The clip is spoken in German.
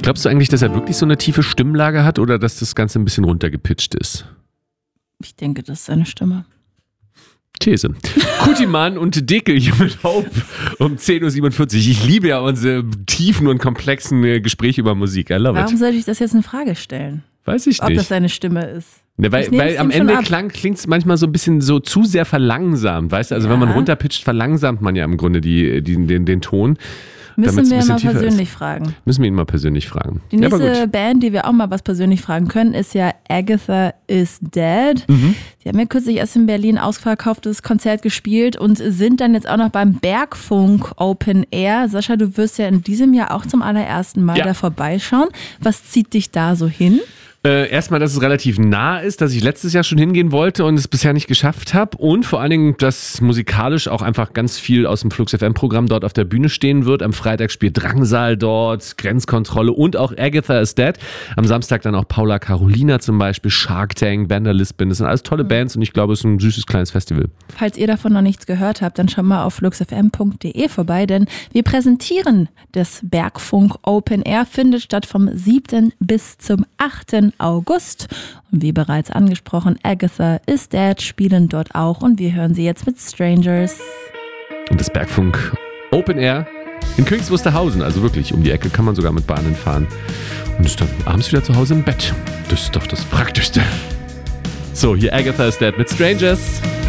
Glaubst du eigentlich, dass er wirklich so eine tiefe Stimmlage hat oder dass das Ganze ein bisschen runtergepitcht ist? Ich denke, das ist seine Stimme. These. Kutiman und Dekel hier mit Hope um 10.47 Uhr. Ich liebe ja unsere tiefen und komplexen Gespräche über Musik. I love it. Warum sollte ich das jetzt in Frage stellen? Weiß ich nicht. Ob das seine Stimme ist. Ne, weil am Ende klingt es manchmal so ein bisschen so zu sehr verlangsamt, weißt du? Also wenn man runterpitcht, verlangsamt man ja im Grunde den Ton. Müssen wir ihn mal persönlich fragen. Müssen wir ihn mal persönlich fragen. Die nächste Band, die wir auch mal was persönlich fragen können, ist ja Agatha is Dead. Die haben ja kürzlich erst in Berlin ausverkauftes Konzert gespielt und sind dann jetzt auch noch beim Bergfunk Open Air. Sascha, du wirst ja in diesem Jahr auch zum allerersten Mal da vorbeischauen. Was zieht dich da so hin? Erstmal, dass es relativ nah ist, dass ich letztes Jahr schon hingehen wollte und es bisher nicht geschafft habe und vor allen Dingen, dass musikalisch auch einfach ganz viel aus dem Flux FM Programm dort auf der Bühne stehen wird. Am Freitag spielt Drangsal dort, Grenzkontrolle und auch Agatha is Dead. Am Samstag dann auch Paula Carolina zum Beispiel, Shark Tank, Vandalisbin. Das sind alles tolle Bands und ich glaube, es ist ein süßes kleines Festival. Falls ihr davon noch nichts gehört habt, dann schaut mal auf fluxfm.de vorbei, denn wir präsentieren das Bergfunk Open Air, findet statt vom 7. bis zum 8. August. Und wie bereits angesprochen, Agatha is Dead spielen dort auch und wir hören sie jetzt mit Strangers. Und das Bergfunk Open Air in Königs Wusterhausen, also wirklich um die Ecke, kann man sogar mit Bahnen fahren. Und ist dann abends wieder zu Hause im Bett. Das ist doch das Praktischste. So, hier Agatha is Dead mit Strangers.